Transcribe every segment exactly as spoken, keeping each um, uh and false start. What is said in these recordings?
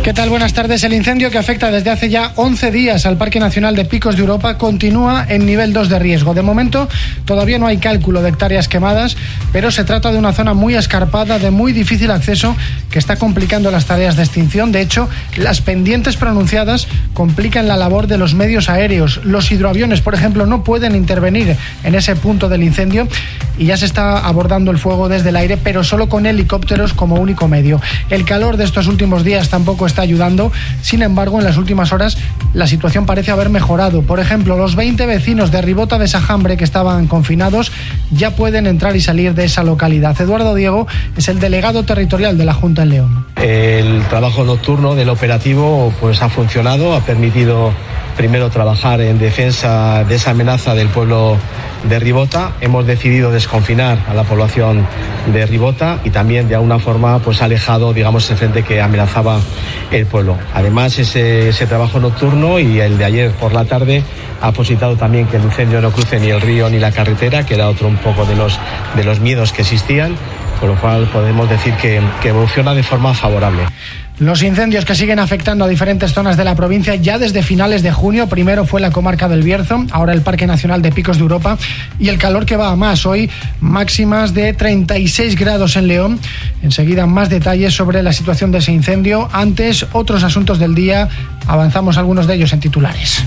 ¿Qué tal? Buenas tardes. El incendio que afecta desde hace ya once días al Parque Nacional de Picos de Europa continúa en nivel dos de riesgo. De momento todavía no hay cálculo de hectáreas quemadas, pero se trata de una zona muy escarpada, de muy difícil acceso, que está complicando las tareas de extinción. De hecho, las pendientes pronunciadas complican la labor de los medios aéreos. Los hidroaviones, por ejemplo, no pueden intervenir en ese punto del incendio y ya se está abordando el fuego desde el aire, pero solo con helicópteros como único medio. El calor de estos últimos días tampoco está ayudando. Sin embargo, en las últimas horas la situación parece haber mejorado. Por ejemplo, los veinte vecinos de Ribota de Sajambre que estaban confinados ya pueden entrar y salir de esa localidad. Eduardo Diego es el delegado territorial de la Junta en León. El trabajo nocturno del operativo pues ha funcionado, ha permitido primero trabajar en defensa de esa amenaza del pueblo de Ribota. Hemos decidido desconfinar a la población de Ribota y también de alguna forma pues ha alejado, digamos, ese frente que amenazaba el pueblo. Además, ese, ese trabajo nocturno y el de ayer por la tarde ha posibilitado también que el incendio no cruce ni el río ni la carretera, que era otro un poco de los, de los miedos que existían, con lo cual podemos decir que, que evoluciona de forma favorable. Los incendios que siguen afectando a diferentes zonas de la provincia ya desde finales de junio. Primero fue la comarca del Bierzo, ahora el Parque Nacional de Picos de Europa, y el calor que va a más. Hoy máximas de treinta y seis grados en León. Enseguida más detalles sobre la situación de ese incendio. Antes, otros asuntos del día. Avanzamos algunos de ellos en titulares.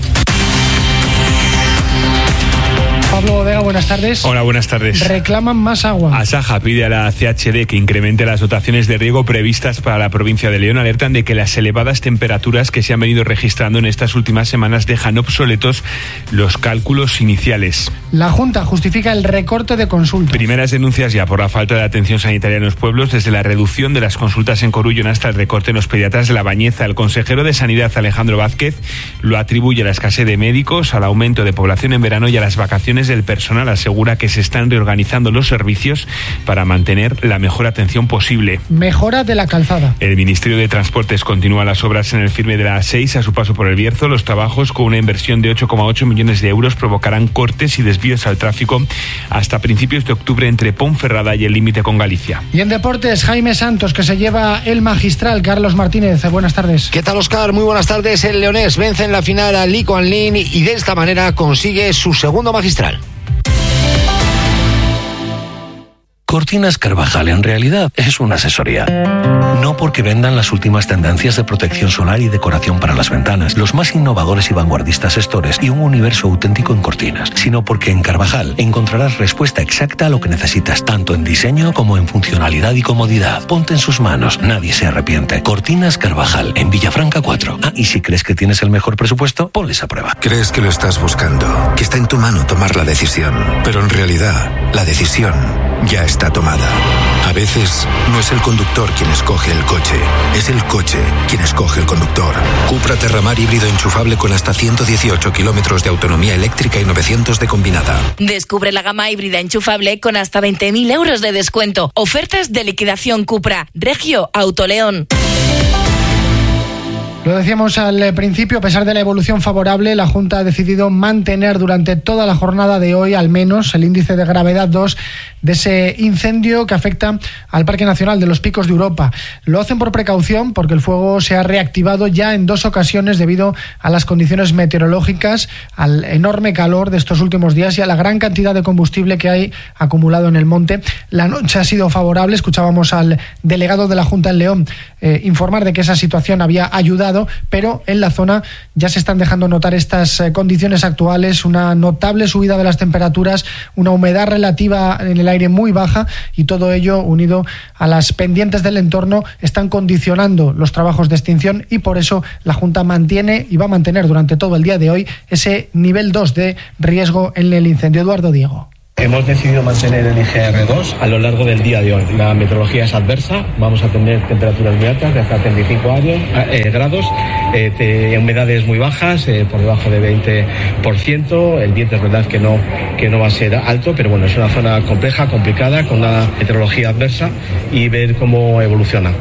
Pablo Bodega, buenas tardes. Hola, buenas tardes. Reclaman más agua. Asaja pide a la C H D que incremente las dotaciones de riego previstas para la provincia de León. Alertan de que las elevadas temperaturas que se han venido registrando en estas últimas semanas dejan obsoletos los cálculos iniciales. La Junta justifica el recorte de consultas. Primeras denuncias ya por la falta de atención sanitaria en los pueblos, desde la reducción de las consultas en Corullón hasta el recorte en los pediatras de La Bañeza. El consejero de Sanidad, Alejandro Vázquez, lo atribuye a la escasez de médicos, al aumento de población en verano y a las vacaciones del personal. Asegura que se están reorganizando los servicios para mantener la mejor atención posible. Mejora de la calzada. El Ministerio de Transportes continúa las obras en el firme de la A seis a su paso por el Bierzo. Los trabajos, con una inversión de ocho coma ocho millones de euros, provocarán cortes y desvíos al tráfico hasta principios de octubre entre Ponferrada y el límite con Galicia. Y en deportes, Jaime Santos, que se lleva el magistral. Carlos Martínez, buenas tardes. ¿Qué tal, Óscar? Muy buenas tardes. El leonés vence en la final a Li Kuan-Lin y de esta manera consigue su segundo magistral. Cortinas Carvajal en realidad es una asesoría. No porque vendan las últimas tendencias de protección solar y decoración para las ventanas, los más innovadores y vanguardistas estores y un universo auténtico en cortinas, sino porque en Carvajal encontrarás respuesta exacta a lo que necesitas, tanto en diseño como en funcionalidad y comodidad. Ponte en sus manos, nadie se arrepiente. Cortinas Carvajal, en Villafranca cuatro. Ah, y si crees que tienes el mejor presupuesto, ponles a prueba. Crees que lo estás buscando, que está en tu mano tomar la decisión, pero en realidad, la decisión ya está tomada. A veces no es el conductor quien escoge el coche, es el coche quien escoge el conductor. Cupra Terramar híbrido enchufable con hasta ciento dieciocho kilómetros de autonomía eléctrica y novecientos de combinada. Descubre la gama híbrida enchufable con hasta veinte mil euros de descuento. Ofertas de liquidación Cupra. Regio Autoleón. Lo decíamos al principio, a pesar de la evolución favorable, la Junta ha decidido mantener durante toda la jornada de hoy, al menos, el índice de gravedad dos de ese incendio que afecta al Parque Nacional de los Picos de Europa. Lo hacen por precaución, porque el fuego se ha reactivado ya en dos ocasiones debido a las condiciones meteorológicas, al enorme calor de estos últimos días y a la gran cantidad de combustible que hay acumulado en el monte. La noche ha sido favorable. Escuchábamos al delegado de la Junta en León eh, informar de que esa situación había ayudado, pero en la zona ya se están dejando notar estas eh, condiciones actuales, una notable subida de las temperaturas, una humedad relativa en el aire muy baja, y todo ello unido a las pendientes del entorno están condicionando los trabajos de extinción, y por eso la Junta mantiene y va a mantener durante todo el día de hoy ese nivel dos de riesgo en el incendio. Eduardo Diego. Hemos decidido mantener el I G R dos a lo largo del día de hoy. La meteorología es adversa, vamos a tener temperaturas muy altas, de hasta treinta y cinco grados, eh, te, humedades muy bajas, eh, por debajo de veinte por ciento. El viento es verdad que no, que no va a ser alto, pero bueno, es una zona compleja, complicada, con una meteorología adversa, y ver cómo evoluciona.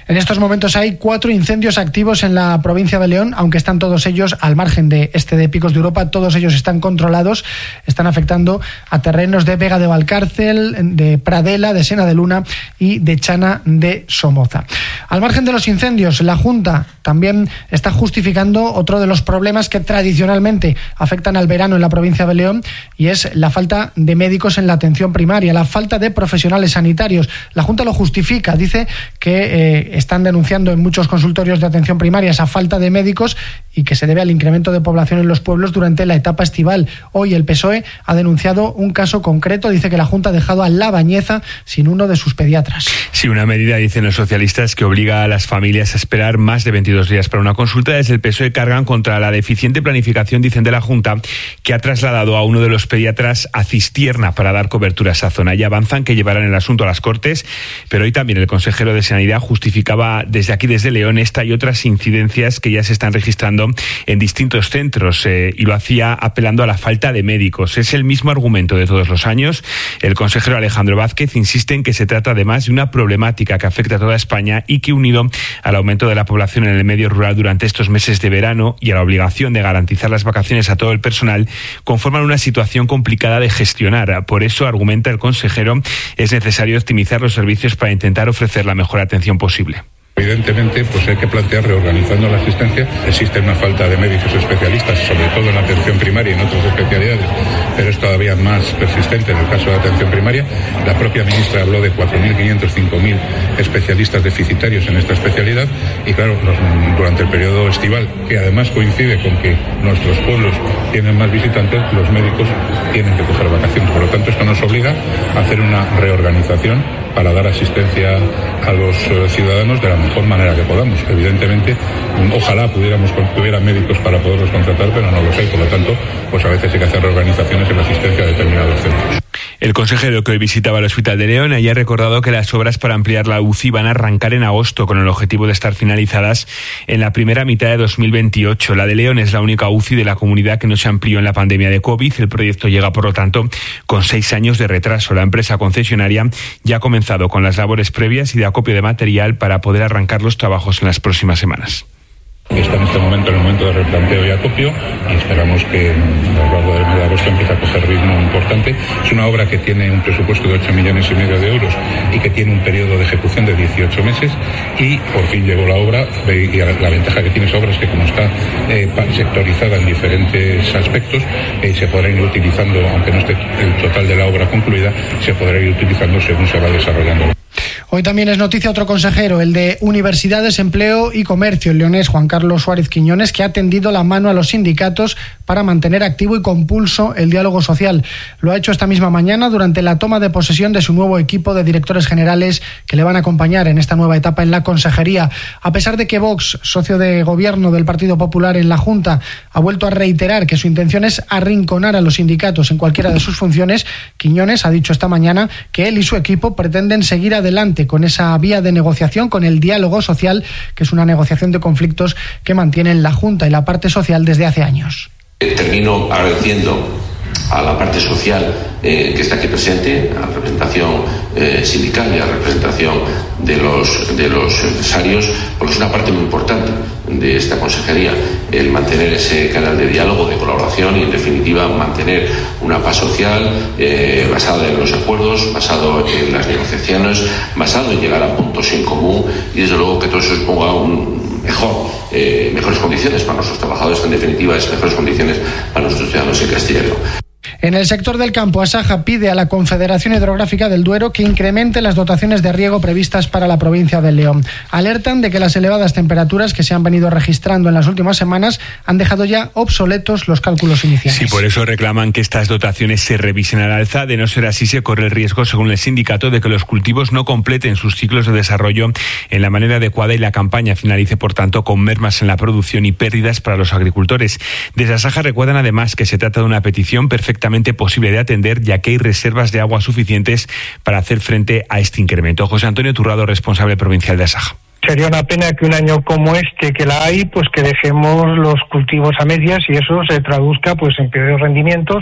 En estos momentos hay cuatro incendios activos en la provincia de León, aunque están todos ellos al margen de este de Picos de Europa. Todos ellos están controlados, están afectando a terrenos de Vega de Valcárcel, de Pradela, de Sena de Luna y de Chana de Somoza. Al margen de los incendios, la Junta también está justificando otro de los problemas que tradicionalmente afectan al verano en la provincia de León, y es la falta de médicos en la atención primaria, la falta de profesionales sanitarios. La Junta lo justifica, dice que eh, están denunciando en muchos consultorios de atención primaria esa falta de médicos y que se debe al incremento de población en los pueblos durante la etapa estival. Hoy el P S O E ha denunciado un caso concreto, dice que la Junta ha dejado a La Bañeza sin uno de sus pediatras. Sí, una medida, dicen los socialistas, que obliga a las familias a esperar más de veintidós días para una consulta. Desde el P S O E cargan contra la deficiente planificación, dicen, de la Junta, que ha trasladado a uno de los pediatras a Cistierna para dar cobertura a esa zona. Ya avanzan que llevarán el asunto a las Cortes, pero hoy también el consejero de Sanidad justificaba desde aquí, desde León, esta y otras incidencias que ya se están registrando en distintos centros, eh, y lo hacía apelando a la falta de médicos. Es el mismo argumento de todos los años. El consejero Alejandro Vázquez insiste en que se trata además de una problemática que afecta a toda España y que, unido al aumento de la población en el medio rural durante estos meses de verano y a la obligación de garantizar las vacaciones a todo el personal, conforman una situación complicada de gestionar. Por eso, argumenta el consejero, es necesario optimizar los servicios para intentar ofrecer la mejor atención posible. Evidentemente, pues hay que plantear reorganizando la asistencia. Existe una falta de médicos especialistas, sobre todo en la atención primaria y en otras especialidades, pero es todavía más persistente en el caso de la atención primaria. La propia ministra habló de cuatro mil quinientos, cinco mil especialistas deficitarios en esta especialidad y claro, los, durante el periodo estival, que además coincide con que nuestros pueblos tienen más visitantes, los médicos tienen que coger vacaciones. Por lo tanto, esto nos obliga a hacer una reorganización para dar asistencia a los uh, ciudadanos de la mejor manera que podamos. Evidentemente, ojalá pudiéramos tuviera médicos para poderlos contratar, pero no lo sé. Por lo tanto, pues a veces hay que hacer reorganizaciones en la asistencia a determinados centros. El consejero, que hoy visitaba el Hospital de León, haya recordado que las obras para ampliar la U C I van a arrancar en agosto con el objetivo de estar finalizadas en la primera mitad de dos mil veintiocho. La de León es la única U C I de la comunidad que no se amplió en la pandemia de COVID. El proyecto llega, por lo tanto, con seis años de retraso. La empresa concesionaria ya ha comenzado con las labores previas y de acopio de material para poder arrancar los trabajos en las próximas semanas. Está en este momento en el momento de replanteo y acopio y esperamos que a lo largo del mes de agosto empiece a coger ritmo importante. Es una obra que tiene un presupuesto de ocho millones y medio de euros y que tiene un periodo de ejecución de dieciocho meses y por fin llegó la obra. Y la ventaja que tiene esa obra es que como está eh, sectorizada en diferentes aspectos, eh, se podrá ir utilizando, aunque no esté el total de la obra concluida, se podrá ir utilizando según se va desarrollando. Hoy también es noticia otro consejero, el de Universidades, Empleo y Comercio, el leonés Juan Carlos Suárez Quiñones, que ha tendido la mano a los sindicatos para mantener activo y con pulso el diálogo social. Lo ha hecho esta misma mañana durante la toma de posesión de su nuevo equipo de directores generales que le van a acompañar en esta nueva etapa en la consejería. A pesar de que Vox, socio de gobierno del Partido Popular en la Junta, ha vuelto a reiterar que su intención es arrinconar a los sindicatos en cualquiera de sus funciones, Quiñones ha dicho esta mañana que él y su equipo pretenden seguir adelante con esa vía de negociación, con el diálogo social, que es una negociación de conflictos que mantienen la Junta y la parte social desde hace años. Termino agradeciendo a la parte social eh, que está aquí presente, a la representación eh, sindical y a la representación de los, de los empresarios, porque es una parte muy importante de esta consejería, el mantener ese canal de diálogo, de colaboración y, en definitiva, mantener una paz social eh, basada en los acuerdos, basado en las negociaciones, basado en llegar a puntos en común y, desde luego, que todo eso exponga un mejor, eh, mejores condiciones para nuestros trabajadores, en definitiva, es mejores condiciones para nuestros ciudadanos en Castilla y León. En el sector del campo, Asaja pide a la Confederación Hidrográfica del Duero que incremente las dotaciones de riego previstas para la provincia de León. Alertan de que las elevadas temperaturas que se han venido registrando en las últimas semanas han dejado ya obsoletos los cálculos iniciales. Sí, por eso reclaman que estas dotaciones se revisen al alza. De no ser así, se corre el riesgo, según el sindicato, de que los cultivos no completen sus ciclos de desarrollo en la manera adecuada y la campaña finalice, por tanto, con mermas en la producción y pérdidas para los agricultores. Desde Asaja recuerdan además que se trata de una petición perfectamente posible de atender, ya que hay reservas de agua suficientes para hacer frente a este incremento. José Antonio Turrado, responsable provincial de Asaja. Sería una pena que un año como este, que la hay, pues que dejemos los cultivos a medias y eso se traduzca pues en peores rendimientos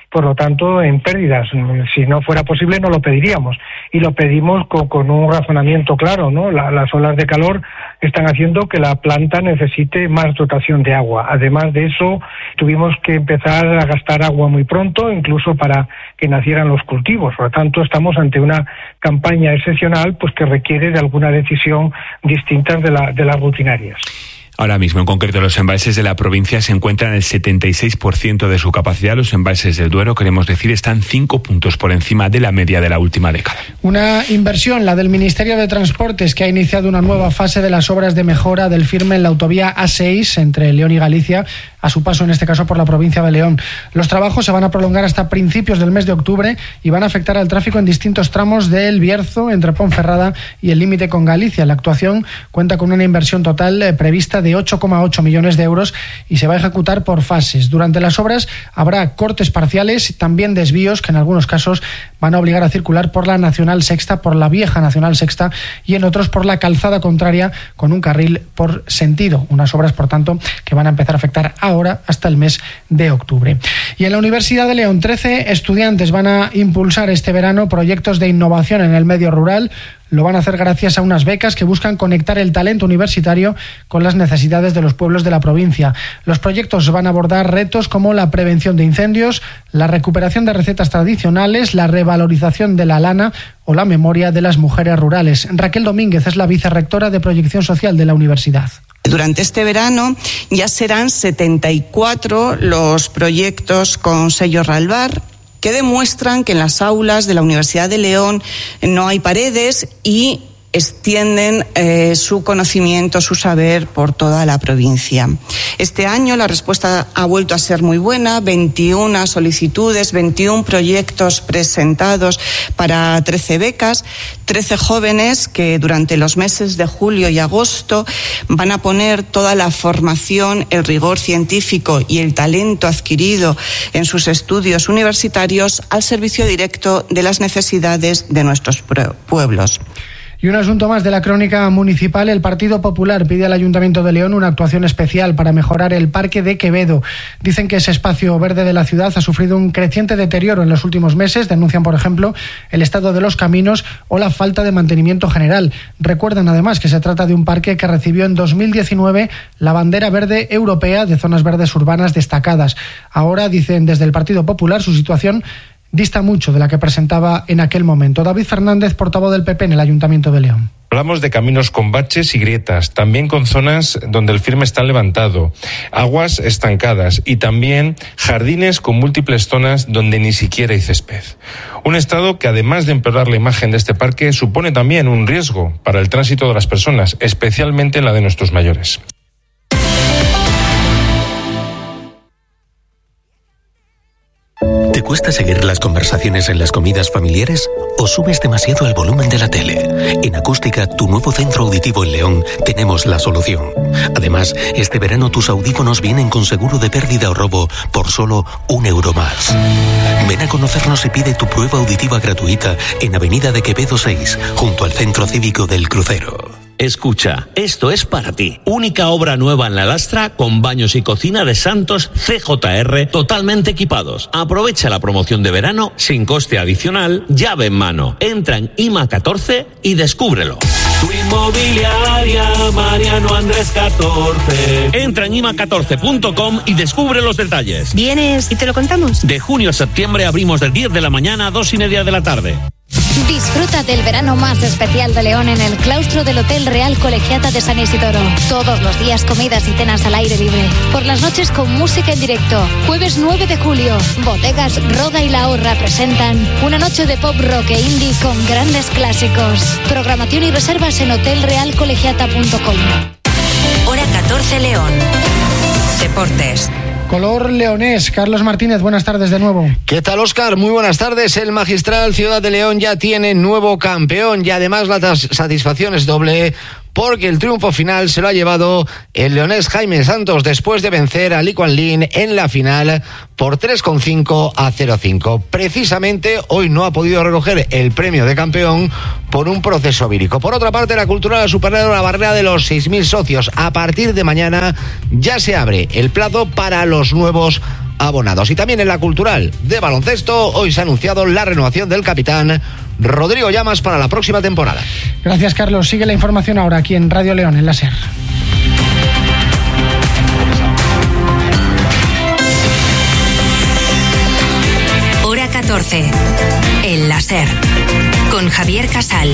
por lo tanto en pérdidas. Si no fuera posible no lo pediríamos, y lo pedimos con, con un razonamiento claro, ¿no? La, las olas de calor están haciendo que la planta necesite más dotación de agua. Además de eso, tuvimos que empezar a gastar agua muy pronto, incluso para que nacieran los cultivos. Por lo tanto, estamos ante una campaña excepcional, pues que requiere de alguna decisión distinta de, la, de las rutinarias. Ahora mismo, en concreto, los embalses de la provincia se encuentran en el setenta y seis por ciento de su capacidad. Los embalses del Duero, queremos decir, están cinco puntos por encima de la media de la última década. Una inversión, la del Ministerio de Transportes, que ha iniciado una nueva fase de las obras de mejora del firme en la autovía A seis entre León y Galicia, a su paso en este caso por la provincia de León. Los trabajos se van a prolongar hasta principios del mes de octubre y van a afectar al tráfico en distintos tramos del Bierzo, entre Ponferrada y el límite con Galicia. La actuación cuenta con una inversión total eh, prevista de ocho coma ocho millones de euros y se va a ejecutar por fases. Durante las obras habrá cortes parciales y también desvíos que en algunos casos van a obligar a circular por la Nacional Sexta, por la vieja Nacional Sexta, y en otros por la calzada contraria con un carril por sentido. Unas obras, por tanto, que van a empezar a afectar ahora hasta el mes de octubre. Y en la Universidad de León, trece estudiantes van a impulsar este verano proyectos de innovación en el medio rural. Lo van a hacer gracias a unas becas que buscan conectar el talento universitario con las necesidades de los pueblos de la provincia. Los proyectos van a abordar retos como la prevención de incendios, la recuperación de recetas tradicionales, la revalorización de la lana o la memoria de las mujeres rurales. Raquel Domínguez es la vicerrectora de Proyección Social de la universidad. Durante este verano ya serán setenta y cuatro los proyectos con sello RALBAR, que demuestran que en las aulas de la Universidad de León no hay paredes y extienden eh, su conocimiento, su saber por toda la provincia. Este año la respuesta ha vuelto a ser muy buena, veintiuna solicitudes, veintiún proyectos presentados para trece becas, trece jóvenes que durante los meses de julio y agosto van a poner toda la formación, el rigor científico y el talento adquirido en sus estudios universitarios al servicio directo de las necesidades de nuestros pueblos. Y un asunto más de la crónica municipal. El Partido Popular pide al Ayuntamiento de León una actuación especial para mejorar el Parque de Quevedo. Dicen que ese espacio verde de la ciudad ha sufrido un creciente deterioro en los últimos meses. Denuncian, por ejemplo, el estado de los caminos o la falta de mantenimiento general. Recuerdan además que se trata de un parque que recibió en dos mil diecinueve la bandera verde europea de zonas verdes urbanas destacadas. Ahora, dicen desde el Partido Popular, su situación dista mucho de la que presentaba en aquel momento. David Fernández, portavoz del P P en el Ayuntamiento de León. Hablamos de caminos con baches y grietas, también con zonas donde el firme está levantado, aguas estancadas y también jardines con múltiples zonas donde ni siquiera hay césped. Un estado que, además de empeorar la imagen de este parque, supone también un riesgo para el tránsito de las personas, especialmente la de nuestros mayores. ¿Te cuesta seguir las conversaciones en las comidas familiares o subes demasiado el volumen de la tele? En Acústica, tu nuevo centro auditivo en León, tenemos la solución. Además, este verano tus audífonos vienen con seguro de pérdida o robo por solo un euro más. Ven a conocernos y pide tu prueba auditiva gratuita en Avenida de Quevedo seis, junto al Centro Cívico del Crucero. Escucha, esto es para ti. Única obra nueva en La Lastra con baños y cocina de Santos C J R totalmente equipados. Aprovecha la promoción de verano sin coste adicional, llave en mano. Entra en I M A catorce y descúbrelo. Tu inmobiliaria Mariano Andrés catorce. Entra en I M A catorce punto com y descubre los detalles. ¿Vienes y te lo contamos? De junio a septiembre abrimos de diez de la mañana a dos y media de la tarde. Disfruta del verano más especial de León en el claustro del Hotel Real Colegiata de San Isidoro. Todos los días comidas y cenas al aire libre. Por las noches con música en directo. Jueves nueve de julio, Bodegas Roda y La Horra presentan una noche de pop rock e indie con grandes clásicos. Programación y reservas en hotel real colegiata punto com. Hora catorce León. Deportes. Color leonés. Carlos Martínez, buenas tardes de nuevo. ¿Qué tal, Óscar? Muy buenas tardes. El magistral Ciudad de León ya tiene nuevo campeón y además la satisfacción es doble porque el triunfo final se lo ha llevado el leonés Jaime Santos después de vencer a Lee Kuan Yew en la final por tres coma cinco a cero coma cinco. Precisamente hoy no ha podido recoger el premio de campeón por un proceso vírico. Por otra parte, la Cultural ha superado la barrera de los seis mil socios. A partir de mañana ya se abre el plazo para los nuevos abonados. Y también en la cultural de baloncesto, hoy se ha anunciado la renovación del capitán Rodrigo Llamas para la próxima temporada. Gracias, Carlos. Sigue la información ahora aquí en Radio León, en la SER. Hora catorce, en la SER, con Javier Casal.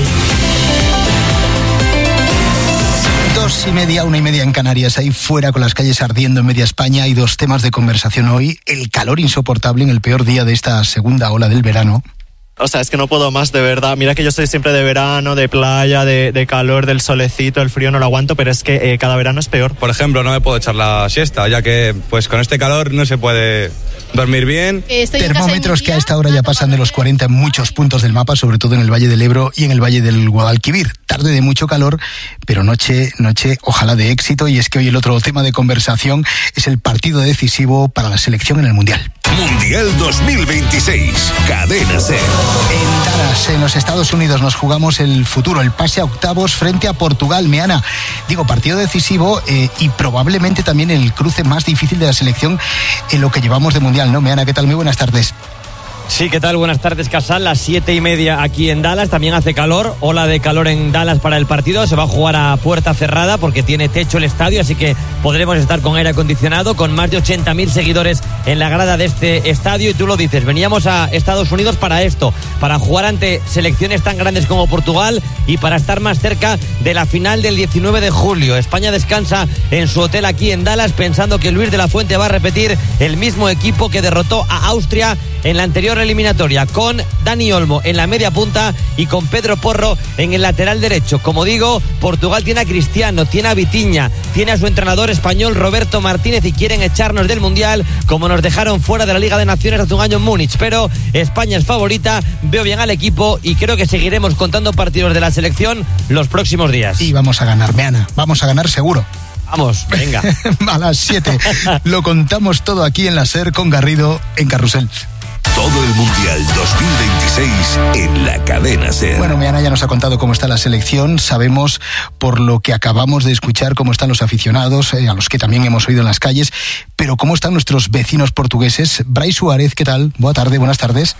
Dos y media, una y media en Canarias, ahí fuera con las calles ardiendo en media España. Hay dos temas de conversación hoy. El calor insoportable en el peor día de esta segunda ola del verano. O sea, es que no puedo más, de verdad. Mira que yo soy siempre de verano, de playa, de, de calor, del solecito, el frío no lo aguanto, pero es que eh, cada verano es peor. Por ejemplo, no me puedo echar la siesta, ya que pues con este calor no se puede dormir bien. Estoy Termómetros que a esta hora ya pasan de los cuarenta en muchos puntos del mapa, sobre todo en el Valle del Ebro y en el Valle del Guadalquivir. Tarde de mucho calor, pero noche, noche, ojalá de éxito. Y es que hoy el otro tema de conversación es el partido decisivo para la selección en el Mundial. Mundial dos mil veintiséis, Cadena SER. En Dallas, en los Estados Unidos, nos jugamos el futuro, el pase a octavos frente a Portugal. Meana, digo, partido decisivo eh, y probablemente también el cruce más difícil de la selección en lo que llevamos de Mundial, ¿no? Meana, ¿qué tal? Muy buenas tardes. Sí, ¿qué tal? Buenas tardes, Casal. Las siete y media aquí en Dallas. También hace calor. Ola de calor en Dallas para el partido. Se va a jugar a puerta cerrada porque tiene techo el estadio, así que podremos estar con aire acondicionado, con más de ochenta mil seguidores en la grada de este estadio. Y tú lo dices, veníamos a Estados Unidos para esto, para jugar ante selecciones tan grandes como Portugal y para estar más cerca de la final del diecinueve de julio. España descansa en su hotel aquí en Dallas pensando que Luis de la Fuente va a repetir el mismo equipo que derrotó a Austria en la anterior eliminatoria, con Dani Olmo en la media punta y con Pedro Porro en el lateral derecho. Como digo, Portugal tiene a Cristiano, tiene a Vitinha, tiene a su entrenador español Roberto Martínez y quieren echarnos del Mundial como nos dejaron fuera de la Liga de Naciones hace un año en Múnich. Pero España es favorita, veo bien al equipo y creo que seguiremos contando partidos de la selección los próximos días. Y vamos a ganar, Meana, vamos a ganar seguro. Vamos, venga. A las siete lo contamos todo aquí en la SER con Garrido en Carrusel. Todo el Mundial dos mil veintiséis en la Cadena SER. Bueno, Meana ya nos ha contado cómo está la selección. Sabemos, por lo que acabamos de escuchar, cómo están los aficionados, eh, a los que también hemos oído en las calles. Pero cómo están nuestros vecinos portugueses. Brais Suárez, ¿qué tal? Buena tarde, buenas tardes.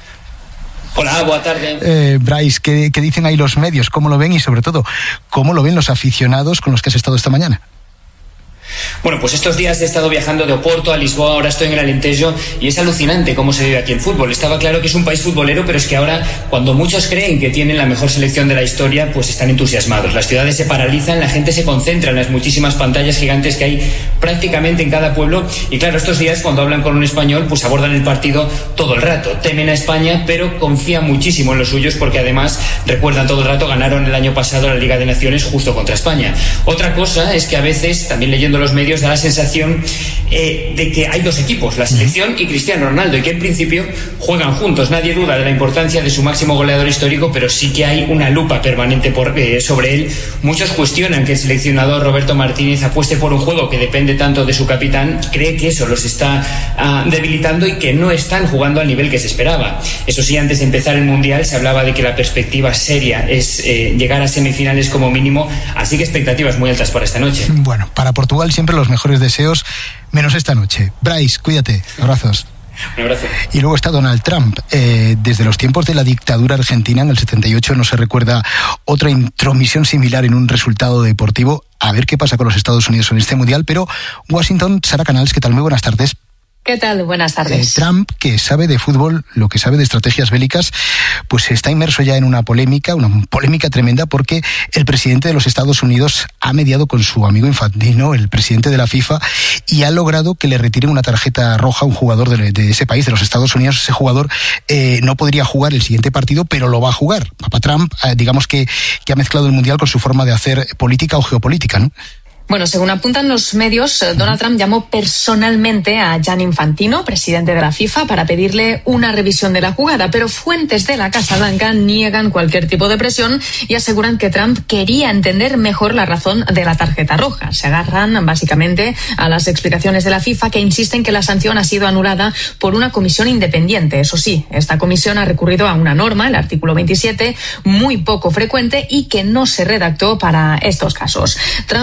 Hola, buena tarde. Eh, Brais, ¿qué, ¿qué dicen ahí los medios? ¿Cómo lo ven? Y sobre todo, ¿cómo lo ven los aficionados con los que has estado esta mañana? Bueno, pues estos días he estado viajando de Oporto a Lisboa, ahora estoy en el Alentejo y es alucinante cómo se vive aquí el fútbol. Estaba claro que es un país futbolero, pero es que ahora, cuando muchos creen que tienen la mejor selección de la historia, pues están entusiasmados. Las ciudades se paralizan, la gente se concentra en las muchísimas pantallas gigantes que hay prácticamente en cada pueblo y claro, estos días cuando hablan con un español, pues abordan el partido todo el rato. Temen a España, pero confían muchísimo en los suyos porque además recuerdan todo el rato, ganaron el año pasado la Liga de Naciones justo contra España. Otra cosa es que a veces, también leyendo los medios, da la sensación eh, de que hay dos equipos, la selección y Cristiano Ronaldo, y que en principio juegan juntos. Nadie duda de la importancia de su máximo goleador histórico, pero sí que hay una lupa permanente por, eh, sobre él. Muchos cuestionan que el seleccionador Roberto Martínez apueste por un juego que depende tanto de su capitán, cree que eso los está uh, debilitando y que no están jugando al nivel que se esperaba. Eso sí, antes de empezar el Mundial se hablaba de que la perspectiva seria es eh, llegar a semifinales como mínimo, así que expectativas muy altas para esta noche. Bueno, para Portugal siempre los mejores deseos, menos esta noche. Brais, cuídate, abrazos. Un abrazo. Y luego está Donald Trump. Eh, desde los tiempos de la dictadura argentina en el setenta y ocho no se recuerda otra intromisión similar en un resultado deportivo. A ver qué pasa con los Estados Unidos en este Mundial. Pero Washington, Sara Canals, ¿qué tal? Muy buenas tardes. ¿Qué tal? Buenas tardes. Eh, Trump, que sabe de fútbol lo que sabe de estrategias bélicas, pues está inmerso ya en una polémica, una polémica tremenda, porque el presidente de los Estados Unidos ha mediado con su amigo Infantino, el presidente de la FIFA, y ha logrado que le retiren una tarjeta roja a un jugador de, de ese país, de los Estados Unidos. Ese jugador eh, no podría jugar el siguiente partido, pero lo va a jugar. Papá Trump, eh, digamos que, que ha mezclado el Mundial con su forma de hacer política o geopolítica, ¿no? Bueno, según apuntan los medios, Donald Trump llamó personalmente a Gianni Infantino, presidente de la FIFA, para pedirle una revisión de la jugada, pero fuentes de la Casa Blanca niegan cualquier tipo de presión y aseguran que Trump quería entender mejor la razón de la tarjeta roja. Se agarran básicamente a las explicaciones de la FIFA, que insisten que la sanción ha sido anulada por una comisión independiente. Eso sí, esta comisión ha recurrido a una norma, el artículo veintisiete, muy poco frecuente y que no se redactó para estos casos. Trump ya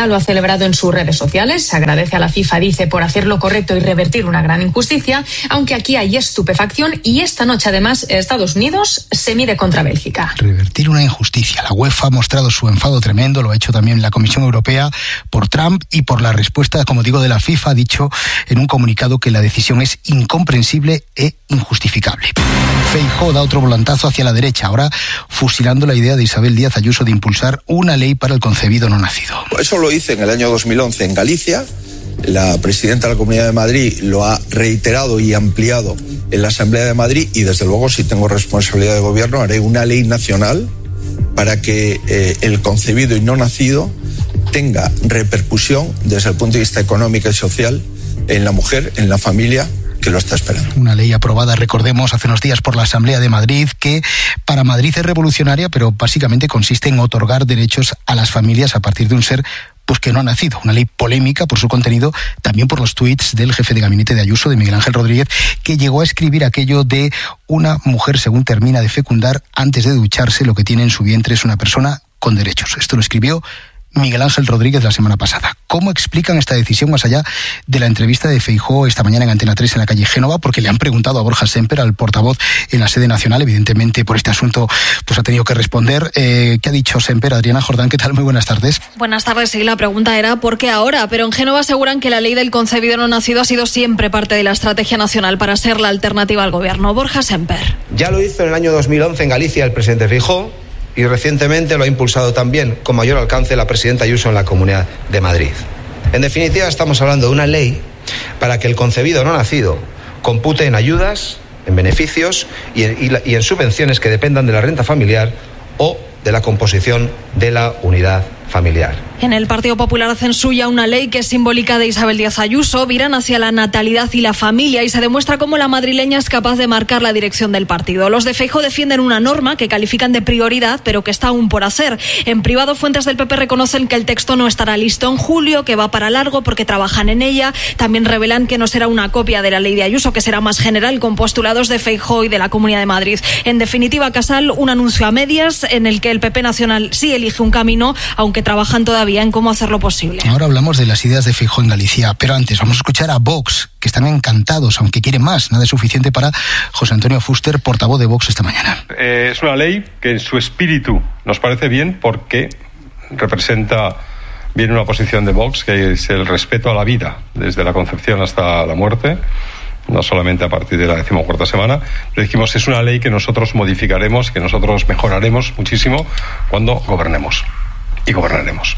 lo ha celebrado en sus redes sociales. Se agradece a la FIFA, dice, por hacer lo correcto y revertir una gran injusticia, aunque aquí hay estupefacción y esta noche además Estados Unidos se mide contra Bélgica. Revertir una injusticia. La UEFA ha mostrado su enfado tremendo, lo ha hecho también la Comisión Europea por Trump y por la respuesta, como digo, de la FIFA. Ha dicho en un comunicado que la decisión es incomprensible e injustificable. Feijóo da otro volantazo hacia la derecha, ahora fusilando la idea de Isabel Díaz Ayuso de impulsar una ley para el concebido no nacido. Eso lo hice en el año dos mil once en Galicia. La presidenta de la Comunidad de Madrid lo ha reiterado y ampliado en la Asamblea de Madrid y desde luego, si tengo responsabilidad de gobierno, haré una ley nacional para que eh, el concebido y no nacido tenga repercusión desde el punto de vista económico y social en la mujer, en la familia que lo está esperando. Una ley aprobada, recordemos, hace unos días por la Asamblea de Madrid, que para Madrid es revolucionaria, pero básicamente consiste en otorgar derechos a las familias a partir de un ser pues que no ha nacido. Una ley polémica por su contenido, también por los tuits del jefe de gabinete de Ayuso, de Miguel Ángel Rodríguez, que llegó a escribir aquello de una mujer, según termina de fecundar, antes de ducharse, lo que tiene en su vientre es una persona con derechos. Esto lo escribió Miguel Ángel Rodríguez la semana pasada. ¿Cómo explican esta decisión más allá de la entrevista de Feijóo esta mañana en Antena tres en la calle Génova? Porque le han preguntado a Borja Sémper, al portavoz en la sede nacional, evidentemente por este asunto pues ha tenido que responder. Eh, ¿Qué ha dicho Sémper? Adriana Jordán, ¿qué tal? Muy buenas tardes. Buenas tardes, sí, la pregunta era ¿por qué ahora? Pero en Génova aseguran que la ley del concebido no nacido ha sido siempre parte de la estrategia nacional para ser la alternativa al gobierno. Borja Sémper. Ya lo hizo en el año dos mil once en Galicia el presidente Feijóo, y recientemente lo ha impulsado también con mayor alcance la presidenta Ayuso en la Comunidad de Madrid. En definitiva, estamos hablando de una ley para que el concebido no nacido compute en ayudas, en beneficios y en, y la, y en subvenciones que dependan de la renta familiar o de la composición de la unidad familiar. En el Partido Popular hacen suya una ley que es simbólica de Isabel Díaz Ayuso, viran hacia la natalidad y la familia y se demuestra cómo la madrileña es capaz de marcar la dirección del partido. Los de Feijóo defienden una norma que califican de prioridad, pero que está aún por hacer. En privado, fuentes del P P reconocen que el texto no estará listo en julio, que va para largo porque trabajan en ella. También revelan que no será una copia de la ley de Ayuso, que será más general, con postulados de Feijóo y de la Comunidad de Madrid. En definitiva, Casal, un anuncio a medias en el que el P P nacional sí elige un camino, aunque trabajan todavía en cómo hacerlo posible. Ahora hablamos de las ideas de Feijóo en Galicia, pero antes vamos a escuchar a Vox, que están encantados, aunque quieren más. Nada es suficiente para José Antonio Fuster, portavoz de Vox esta mañana. Eh, es una ley que en su espíritu nos parece bien porque representa bien una posición de Vox, que es el respeto a la vida, desde la concepción hasta la muerte, no solamente a partir de la decimocuarta semana, pero dijimos es una ley que nosotros modificaremos, que nosotros mejoraremos muchísimo cuando gobernemos. Y gobernaremos.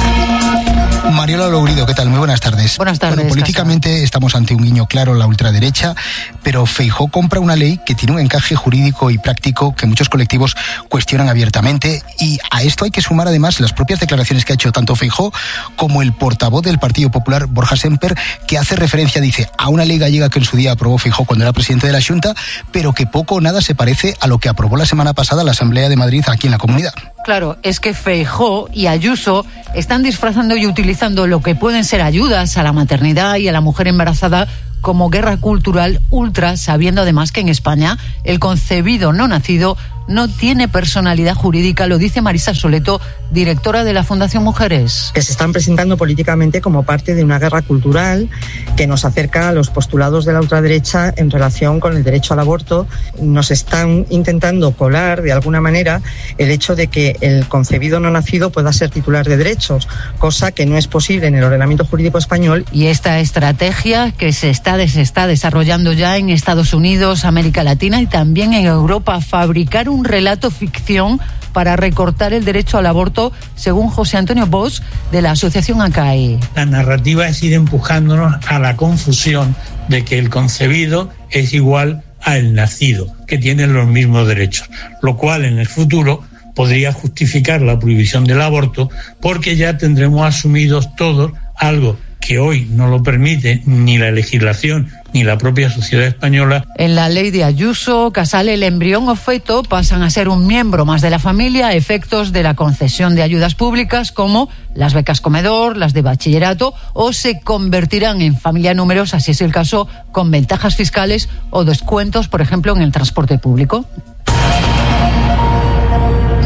Mariola Lourido, ¿qué tal? Muy buenas tardes. Buenas tardes. Bueno, políticamente Casa. Estamos ante un guiño claro, la ultraderecha, pero Feijóo compra una ley que tiene un encaje jurídico y práctico que muchos colectivos cuestionan abiertamente, y a esto hay que sumar además las propias declaraciones que ha hecho tanto Feijóo como el portavoz del Partido Popular, Borja Sémper, que hace referencia, dice, a una ley gallega que en su día aprobó Feijóo cuando era presidente de la Xunta, pero que poco o nada se parece a lo que aprobó la semana pasada la Asamblea de Madrid aquí en la Comunidad. Claro, es que Feijóo y Ayuso están disfrazando y utilizando lo que pueden ser ayudas a la maternidad y a la mujer embarazada como guerra cultural ultra, sabiendo además que en España el concebido no nacido no tiene personalidad jurídica, lo dice Marisa Soleto, directora de la Fundación Mujeres. Que se están presentando políticamente como parte de una guerra cultural que nos acerca a los postulados de la ultraderecha en relación con el derecho al aborto. Nos están intentando colar, de alguna manera, el hecho de que el concebido no nacido pueda ser titular de derechos, cosa que no es posible en el ordenamiento jurídico español. Y esta estrategia que se está, se está desarrollando ya en Estados Unidos, América Latina y también en Europa, fabricar un un relato ficción para recortar el derecho al aborto, según José Antonio Bosch, de la asociación A C A E. La narrativa es ir empujándonos a la confusión de que el concebido es igual al nacido, que tienen los mismos derechos, lo cual en el futuro podría justificar la prohibición del aborto, porque ya tendremos asumidos todos algo que hoy no lo permite ni la legislación ni la propia sociedad española. En la ley de Ayuso, Casal, el embrión o feto pasan a ser un miembro más de la familia a efectos de la concesión de ayudas públicas como las becas comedor, las de bachillerato, o se convertirán en familia numerosa, si es el caso, con ventajas fiscales o descuentos, por ejemplo, en el transporte público.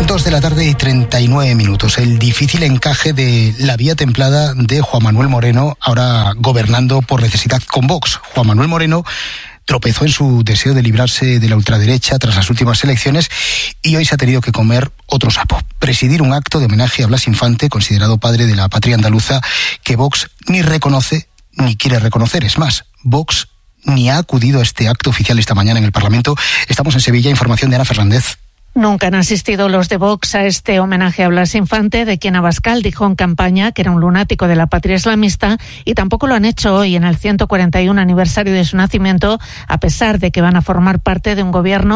Dos de la tarde y treinta y nueve minutos. El difícil encaje de la vía templada de Juan Manuel Moreno, ahora gobernando por necesidad con Vox. Juan Manuel Moreno tropezó en su deseo de librarse de la ultraderecha tras las últimas elecciones y hoy se ha tenido que comer otro sapo. Presidir un acto de homenaje a Blas Infante, considerado padre de la patria andaluza, que Vox ni reconoce ni quiere reconocer. Es más, Vox ni ha acudido a este acto oficial esta mañana en el Parlamento. Estamos en Sevilla, información de Ana Fernández. Nunca han asistido los de Vox a este homenaje a Blas Infante, de quien Abascal dijo en campaña que era un lunático de la patria islamista, y tampoco lo han hecho hoy en el ciento cuarenta y uno aniversario de su nacimiento, a pesar de que van a formar parte de un gobierno